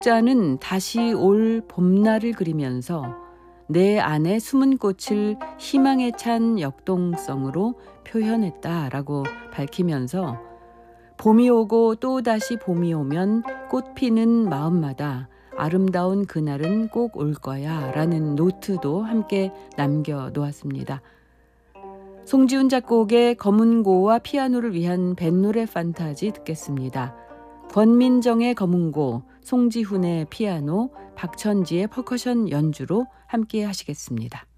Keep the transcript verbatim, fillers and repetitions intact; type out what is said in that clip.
곡자는 다시 올 봄날을 그리면서 내 안에 숨은 꽃을 희망에 찬 역동성으로 표현했다라고 밝히면서 봄이 오고 또 다시 봄이 오면 꽃 피는 마음마다 아름다운 그날은 꼭 올 거야 라는 노트도 함께 남겨놓았습니다. 송지훈 작곡의 검은고와 피아노를 위한 뱃노래 판타지 듣겠습니다. 권민정의 검은고, 송지훈의 피아노, 박천지의 퍼커션 연주로 함께 하시겠습니다.